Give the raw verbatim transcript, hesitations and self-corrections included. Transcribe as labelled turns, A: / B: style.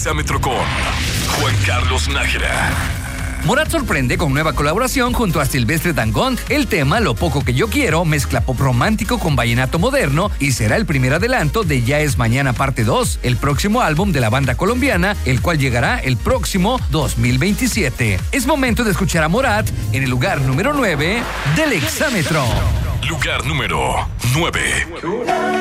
A: Exámetro con Juan Carlos Nájera.
B: Morat sorprende con nueva colaboración junto a Silvestre Dangond. El tema Lo poco que yo quiero mezcla pop romántico con vallenato moderno y será el primer adelanto de Ya es Mañana parte dos, el próximo álbum de la banda colombiana, el cual llegará el próximo dos mil veintisiete. Es momento de escuchar a Morat en el lugar número nueve del Exámetro.
A: Lugar número nueve.